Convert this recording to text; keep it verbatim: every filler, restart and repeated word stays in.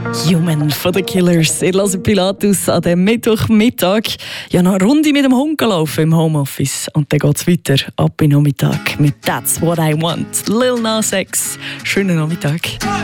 Human von den Killers. Ihr hört Pilatus an dem Mittwochmittag. Ja, noch eine Runde mit dem Hund gelaufen im Homeoffice. Und dann geht es weiter ab in den Nachmittag mit That's What I Want. Lil Nas X. Schönen Nachmittag.